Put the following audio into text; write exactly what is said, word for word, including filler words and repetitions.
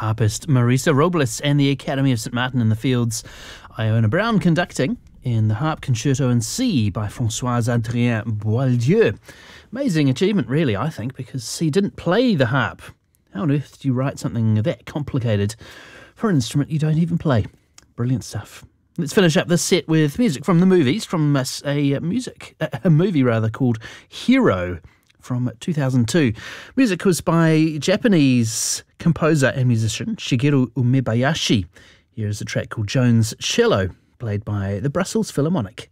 harpist Marisa Robles and the Academy of Saint Martin in the Fields. Iona Brown conducting in the Harp Concerto in C by François-Adrien Boieldieu. Amazing achievement, really, I think, because he didn't play the harp. How on earth do you write something that complicated for an instrument you don't even play? Brilliant stuff. Let's finish up this set with music from the movies, from a, a music, a movie rather, called Hero from two thousand two. Music was by Japanese composer and musician Shigeru Umebayashi. Here's a track called Jones Cello, played by the Brussels Philharmonic.